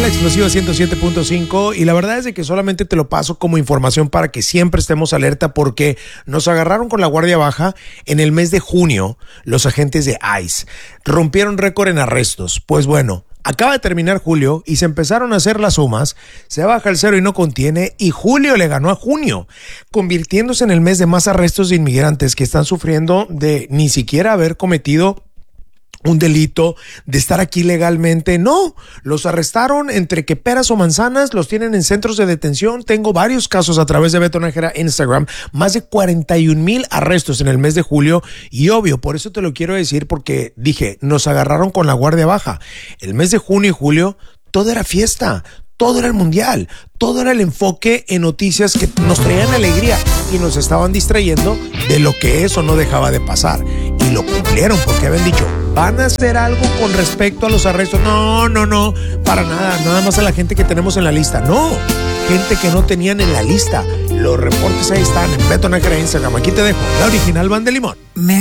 la Explosiva 107.5 y la verdad es de que solamente te lo paso como información para que siempre estemos alerta porque nos agarraron con la guardia baja en el mes de junio los agentes de ICE. Rompieron récord en arrestos. Pues bueno, acaba de terminar julio y se empezaron a hacer las sumas, se baja el cero y no contiene y julio le ganó a junio, convirtiéndose en el mes de más arrestos de inmigrantes que están sufriendo de ni siquiera haber cometido un delito de estar aquí legalmente. No, los arrestaron entre que peras o manzanas, los tienen en centros de detención. Tengo varios casos a través de Beto Nájera Instagram, más de 41,000 arrestos en el mes de julio y obvio, por eso te lo quiero decir porque dije, nos agarraron con la guardia baja. El mes de junio y julio, todo era fiesta. Todo era el mundial, todo era el enfoque en noticias que nos traían alegría y nos estaban distrayendo de lo que eso no dejaba de pasar. Y lo cumplieron porque habían dicho, ¿van a hacer algo con respecto a los arrestos? No, para nada, nada más a la gente que tenemos en la lista. No, gente que no tenían en la lista. Los reportes ahí están en Beto Nájera Instagram. Aquí te dejo la original Van de Limón.